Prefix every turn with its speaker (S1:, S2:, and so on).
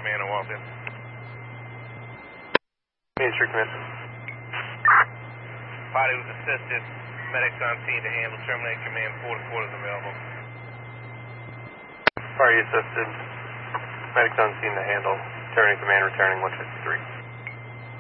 S1: Command in Walton.
S2: Main Street Command.
S1: Body was assisted. Medics on scene to handle. Terminate Command. 4 to quarters available.
S2: Party assisted. Medics on scene to handle. Terminate Command returning 153.